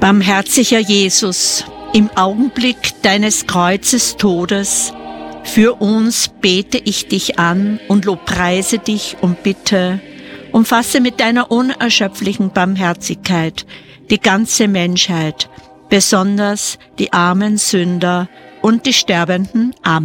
Barmherziger Jesus, im Augenblick deines Kreuzes Todes, für uns bete ich dich an und lobpreise dich und bitte, umfasse mit deiner unerschöpflichen Barmherzigkeit die ganze Menschheit, besonders die armen Sünder und die Sterbenden. Amen.